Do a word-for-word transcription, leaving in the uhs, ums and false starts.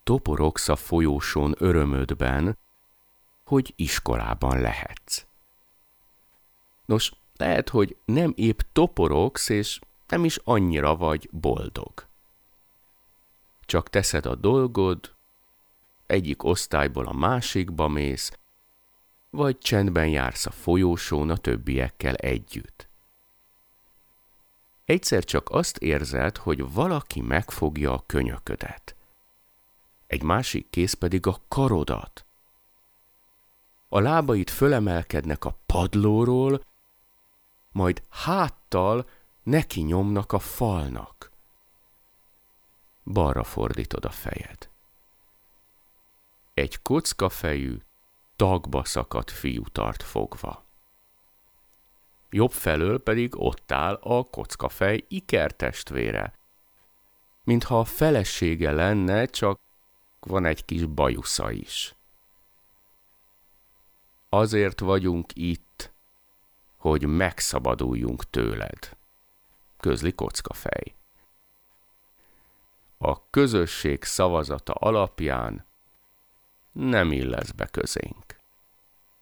toporogsz a folyósón örömödben, hogy iskolában lehetsz. Nos, lehet, hogy nem épp toporogsz, és nem is annyira vagy boldog. Csak teszed a dolgod, egyik osztályból a másikba mész, vagy csendben jársz a folyósón a többiekkel együtt. Egyszer csak azt érzed, hogy valaki megfogja a könyöködet. Egy másik kéz pedig a karodat. A lábaid fölemelkednek a padlóról, majd háttal neki nyomnak a falnak. Balra fordítod a fejed. Egy kockafejű, tagba szakadt fiú tart fogva. Jobb felől pedig ott áll a kockafej ikertestvére, mintha a felesége lenne, csak van egy kis bajusza is. Azért vagyunk itt, hogy megszabaduljunk tőled, közli kockafej. A közösség szavazata alapján nem illesz be közénk.